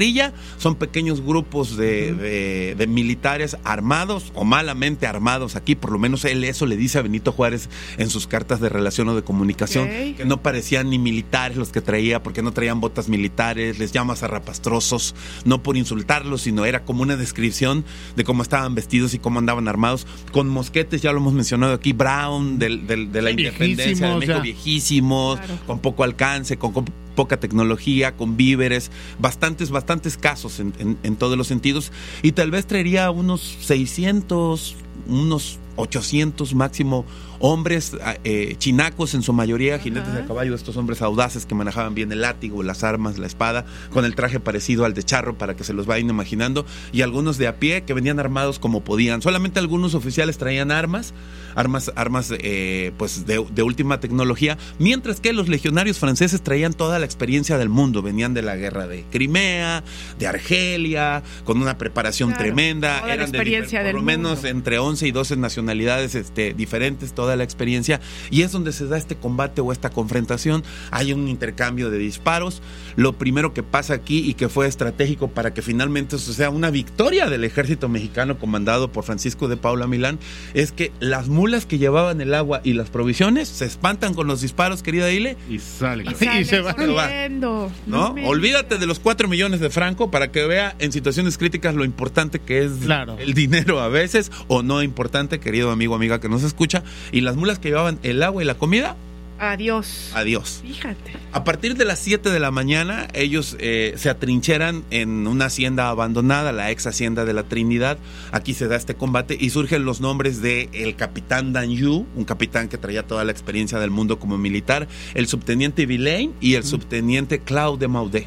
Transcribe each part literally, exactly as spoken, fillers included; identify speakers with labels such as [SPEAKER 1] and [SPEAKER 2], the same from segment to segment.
[SPEAKER 1] guerrilla, son pequeños grupos de, uh-huh. de, de militares armados o malamente armados aquí, por lo menos él eso le dice a Benito Juárez en sus cartas de relación o de comunicación, okay. que no parecían ni militares los que traía, porque no traían botas militares, les llama zarrapastrosos, no por insultarlos, sino era como una descripción de cómo estaban vestidos y cómo andaban armados, con mosquetes, ya lo hemos mencionado aquí, Brown, del, del, de la independencia de México, viejísimos, claro. con poco alcance, con, con poca tecnología, con víveres, bastantes, bastantes casos en, en, en todos los sentidos, y tal vez traería unos seiscientos, unos ochocientos máximo hombres eh, chinacos, en su mayoría jinetes de caballo, estos hombres audaces que manejaban bien el látigo, las armas, la espada, con el traje parecido al de charro para que se los vayan imaginando, y algunos de a pie que venían armados como podían. Solamente algunos oficiales traían armas, armas, armas eh, pues de, de última tecnología, mientras que los legionarios franceses traían toda la experiencia del mundo, venían de la guerra de Crimea, de Argelia, con una preparación claro, tremenda, eran de por lo menos mundo. entre once y doce nacionalidades este, diferentes, toda la experiencia, y es donde se da este combate o esta confrontación. Hay un intercambio de disparos. Lo primero que pasa aquí y que fue estratégico para que finalmente eso sea una victoria del ejército mexicano comandado por Francisco de Paula Milán, es que las mulas que llevaban el agua y las provisiones se espantan con los disparos, querida Ile,
[SPEAKER 2] y salen
[SPEAKER 3] y, salen y se van.
[SPEAKER 1] ¿No? ¿No? Olvídate de los cuatro millones de Franco para que vea en situaciones críticas lo importante que es claro. el dinero a veces, o no importante, querido amigo, amiga que nos escucha. Y las mulas que llevaban el agua y la comida,
[SPEAKER 3] adiós.
[SPEAKER 1] Adiós.
[SPEAKER 3] Fíjate.
[SPEAKER 1] A partir de las siete de la mañana, ellos eh, se atrincheran en una hacienda abandonada, la ex hacienda de la Trinidad. Aquí se da este combate y surgen los nombres de el capitán Danjou, un capitán que traía toda la experiencia del mundo como militar, el subteniente Villain y el subteniente Claude de Maudet.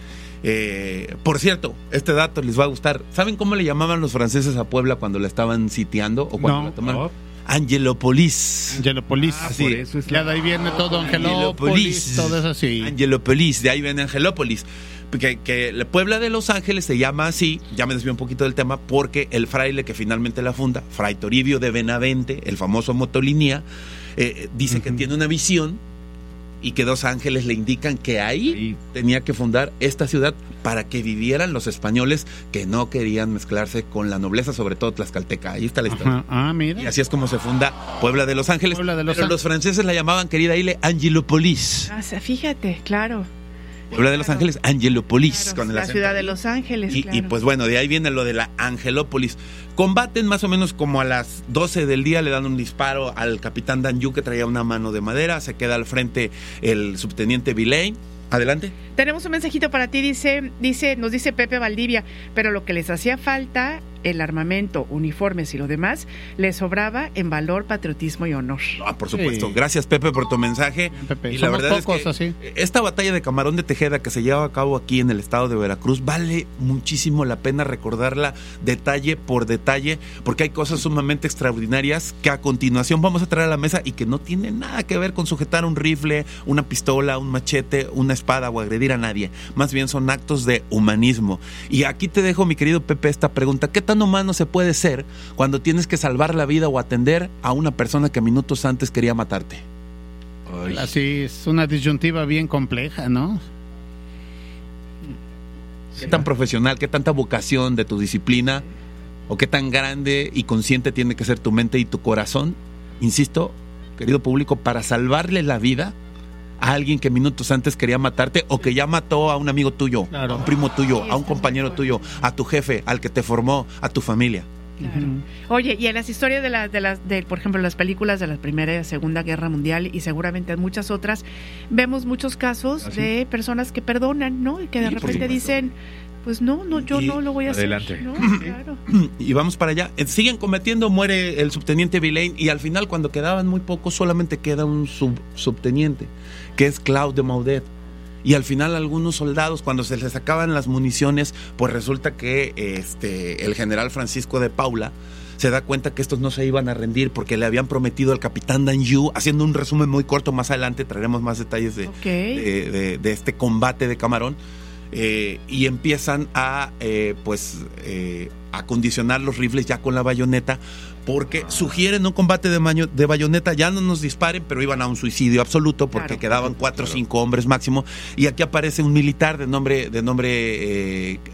[SPEAKER 1] Eh, por cierto, este dato les va a gustar. ¿Saben cómo le llamaban los franceses a Puebla cuando la estaban sitiando o cuando
[SPEAKER 2] no,
[SPEAKER 1] la tomaron?
[SPEAKER 2] No.
[SPEAKER 1] Angelopolis.
[SPEAKER 2] Angelopolis.
[SPEAKER 1] Ah, por eso es
[SPEAKER 2] ya de ahí viene todo Angelópolis, todo eso así.
[SPEAKER 1] Angelopolis, de ahí viene Angelópolis. Que, que la Puebla de Los Ángeles se llama así, ya me desvío un poquito del tema, porque el fraile que finalmente la funda, Fray Toribio de Benavente, el famoso Motolinía, eh, dice uh-huh. que tiene una visión y que dos ángeles le indican que ahí, ahí tenía que fundar esta ciudad para que vivieran los españoles que no querían mezclarse con la nobleza, sobre todo tlaxcalteca. Ahí está la historia.
[SPEAKER 2] Ah, mira.
[SPEAKER 1] Y así es como se funda Puebla de Los Ángeles.
[SPEAKER 2] Puebla de Los
[SPEAKER 1] Pero
[SPEAKER 2] Ángeles.
[SPEAKER 1] Los franceses la llamaban, querida Ile, Angelopolis.
[SPEAKER 3] Ah, fíjate, claro.
[SPEAKER 1] Puebla de Los
[SPEAKER 3] claro.
[SPEAKER 1] Ángeles, Angelopolis.
[SPEAKER 3] Claro,
[SPEAKER 1] con el
[SPEAKER 3] la ciudad de Los Ángeles,
[SPEAKER 1] y,
[SPEAKER 3] claro.
[SPEAKER 1] y pues bueno, de ahí viene lo de la Angelópolis. Combaten más o menos como a las doce del día, le dan un disparo al capitán Danjou que traía una mano de madera, se queda al frente el subteniente Villain. Adelante.
[SPEAKER 3] Tenemos un mensajito para ti, dice, dice, nos dice Pepe Valdivia, pero lo que les hacía falta, el armamento, uniformes y lo demás, les sobraba en valor, patriotismo y honor.
[SPEAKER 1] Ah, por supuesto. Sí. Gracias, Pepe, por tu mensaje.
[SPEAKER 2] Pepe,
[SPEAKER 1] y la
[SPEAKER 2] somos
[SPEAKER 1] verdad
[SPEAKER 2] pocos,
[SPEAKER 1] es que
[SPEAKER 2] así.
[SPEAKER 1] Esta batalla de Camarón de Tejeda que se lleva a cabo aquí en el estado de Veracruz vale muchísimo la pena recordarla detalle por detalle, porque hay cosas sumamente extraordinarias que a continuación vamos a traer a la mesa y que no tienen nada que ver con sujetar un rifle, una pistola, un machete, una espada o agredir a nadie. Más bien son actos de humanismo. Y aquí te dejo, mi querido Pepe, esta pregunta: ¿qué tan humano se puede ser cuando tienes que salvar la vida o atender a una persona que minutos antes quería matarte?
[SPEAKER 2] Ay. Así es una disyuntiva bien compleja, ¿no?
[SPEAKER 1] ¿Qué tan profesional, qué tanta vocación de tu disciplina o qué tan grande y consciente tiene que ser tu mente y tu corazón, insisto, querido público, para salvarle la vida a alguien que minutos antes quería matarte o que ya mató a un amigo tuyo, claro. a un primo tuyo, sí, a un compañero tuyo, a tu jefe, al que te formó, a tu familia?
[SPEAKER 3] Claro. Uh-huh. Oye, y en las historias de las, de las, de, por ejemplo, las películas de la Primera y la Segunda Guerra Mundial y seguramente en muchas otras, vemos muchos casos ¿así? De personas que perdonan, ¿no? Y que de sí, repente dicen, pues no, no, yo y, no lo voy a adelante. Hacer. ¿No? Claro.
[SPEAKER 1] Y vamos para allá. Siguen cometiendo, muere el subteniente Villain y al final, cuando quedaban muy pocos, solamente queda un sub, subteniente, que es Claude de Maudet. Y al final algunos soldados, cuando se les sacaban las municiones, pues resulta que este el general Francisco de Paula se da cuenta que estos no se iban a rendir porque le habían prometido al capitán Danjou, haciendo un resumen muy corto más adelante, traeremos más detalles de, okay. de, de, de este combate de Camarón. eh, y empiezan a eh, pues eh, acondicionar los rifles ya con la bayoneta, porque sugieren un combate de, maño, de bayoneta, ya no nos disparen, pero iban a un suicidio absoluto porque claro, quedaban cuatro o claro. cinco hombres máximo. Y aquí aparece un militar de nombre de nombre eh,